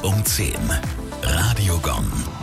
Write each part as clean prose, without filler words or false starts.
um 10. Radio Gong.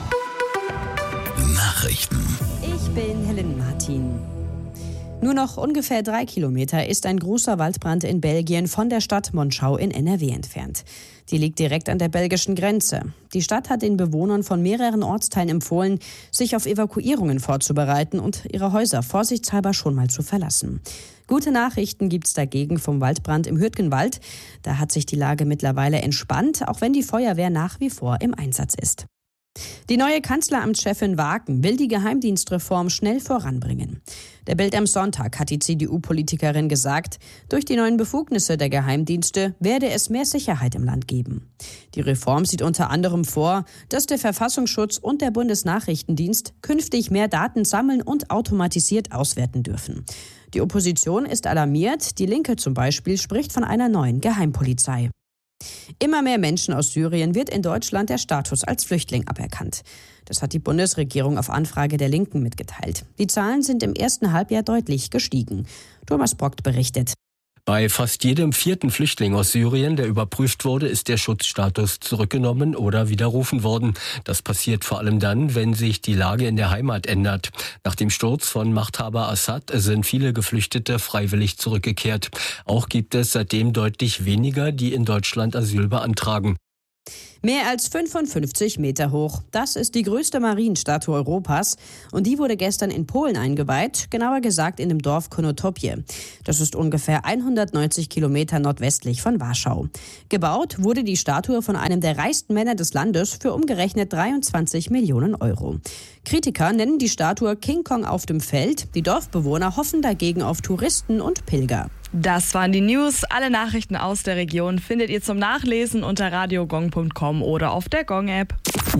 Nachrichten. Ich bin Helen Martin. Nur noch ungefähr 3 Kilometer ist ein großer Waldbrand in Belgien von der Stadt Monschau in NRW entfernt. Die liegt direkt an der belgischen Grenze. Die Stadt hat den Bewohnern von mehreren Ortsteilen empfohlen, sich auf Evakuierungen vorzubereiten und ihre Häuser vorsichtshalber schon mal zu verlassen. Gute Nachrichten gibt's dagegen vom Waldbrand im Hürtgenwald. Da hat sich die Lage mittlerweile entspannt, auch wenn die Feuerwehr nach wie vor im Einsatz ist. Die neue Kanzleramtschefin Wagen will die Geheimdienstreform schnell voranbringen. Der Bild am Sonntag hat die CDU-Politikerin gesagt, durch die neuen Befugnisse der Geheimdienste werde es mehr Sicherheit im Land geben. Die Reform sieht unter anderem vor, dass der Verfassungsschutz und der Bundesnachrichtendienst künftig mehr Daten sammeln und automatisiert auswerten dürfen. Die Opposition ist alarmiert, die Linke zum Beispiel spricht von einer neuen Geheimpolizei. Immer mehr Menschen aus Syrien wird in Deutschland der Status als Flüchtling aberkannt. Das hat die Bundesregierung auf Anfrage der Linken mitgeteilt. Die Zahlen sind im ersten Halbjahr deutlich gestiegen. Thomas Brockt berichtet. Bei fast jedem 4. Flüchtling aus Syrien, der überprüft wurde, ist der Schutzstatus zurückgenommen oder widerrufen worden. Das passiert vor allem dann, wenn sich die Lage in der Heimat ändert. Nach dem Sturz von Machthaber Assad sind viele Geflüchtete freiwillig zurückgekehrt. Auch gibt es seitdem deutlich weniger, die in Deutschland Asyl beantragen. Mehr als 55 Meter hoch. Das ist die größte Marienstatue Europas. Und die wurde gestern in Polen eingeweiht, genauer gesagt in dem Dorf Konotopie. Das ist ungefähr 190 Kilometer nordwestlich von Warschau. Gebaut wurde die Statue von einem der reichsten Männer des Landes für umgerechnet 23 Millionen Euro. Kritiker nennen die Statue King Kong auf dem Feld. Die Dorfbewohner hoffen dagegen auf Touristen und Pilger. Das waren die News. Alle Nachrichten aus der Region findet ihr zum Nachlesen unter radiogong.com oder auf der Gong-App.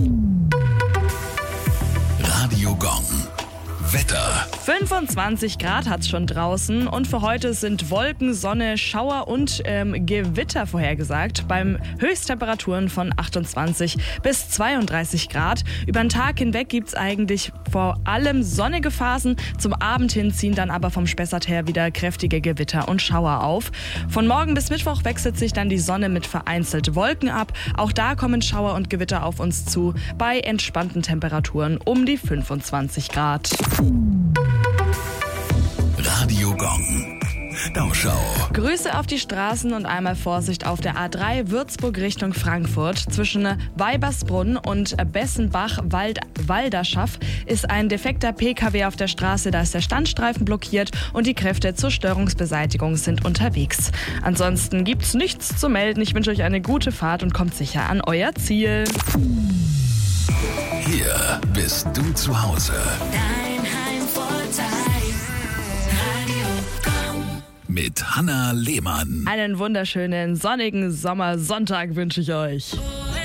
Radio Gong. Wetter. 25 Grad hat's schon draußen und für heute sind Wolken, Sonne, Schauer und Gewitter vorhergesagt. Beim Höchsttemperaturen von 28 bis 32 Grad. Über den Tag hinweg gibt's eigentlich vor allem sonnige Phasen. Zum Abend hin ziehen dann aber vom Spessart her wieder kräftige Gewitter und Schauer auf. Von morgen bis Mittwoch wechselt sich dann die Sonne mit vereinzelt Wolken ab. Auch da kommen Schauer und Gewitter auf uns zu. Bei entspannten Temperaturen um die 25 Grad. Radio Gong. Stauschau. Grüße auf die Straßen und einmal Vorsicht auf der A3 Würzburg Richtung Frankfurt. Zwischen Weibersbrunn und Bessenbach-Walderschaff ist ein defekter PKW auf der Straße. Da ist der Standstreifen blockiert und die Kräfte zur Störungsbeseitigung sind unterwegs. Ansonsten gibt's nichts zu melden. Ich wünsche euch eine gute Fahrt und kommt sicher an euer Ziel. Hier bist du zu Hause. Dein Heimvorteil. Radio Gong. Mit Hanna Lehmann. Einen wunderschönen sonnigen Sommersonntag wünsche ich euch.